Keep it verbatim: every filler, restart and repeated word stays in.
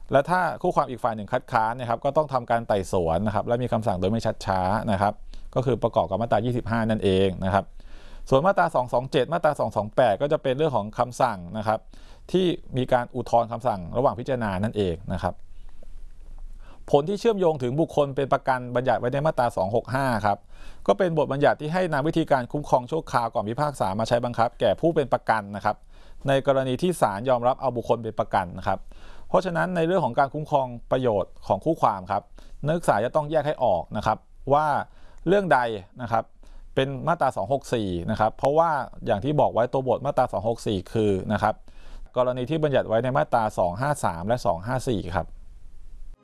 และถ้าคู่ความอีกฝ่ายหนึ่งคัดค้านนะครับก็ต้องทำการไต่สวนนะครับและมีคำสั่งโดยไม่ชัดช้านะครับก็คือประกอบกับมาตรายี่สิบห้านั่นเองนะครับส่วนมาตราสองสองเจ็ดมาตราสองสองแปดก็จะเป็นเรื่องของคำสั่งนะครับที่มีการอุทธรณ์คำสั่งระหว่างพิจารณานั่นเองนะครับผลที่เชื่อมโยงถึงบุคคลเป็นประกันบัญญัติไว้ในมาตราสองหกห้าครับก็เป็นบทบัญญัติที่ให้นำวิธีการคุ้มครองชั่วคราวก่อนพิพากษามาใช้บังคับแก่ผู้เป็นประกันนะครับในกรณีที่ศาลยอมรับเอาบุคคลเป็นประกันนะครับเพราะฉะนั้นในเรื่องของการคุ้มครองประโยชน์ของคู่ความครับนักศึกษาจะต้องแยกให้ออกนะครับว่าเรื่องใดนะครับเป็นมาตราสองหกสี่นะครับเพราะว่าอย่างที่บอกไว้ตัวบทมาตราสองหกสี่คือนะครับกรณีที่บัญญัติไว้ในมาตราสองห้าสามและสองห้าสี่ครับ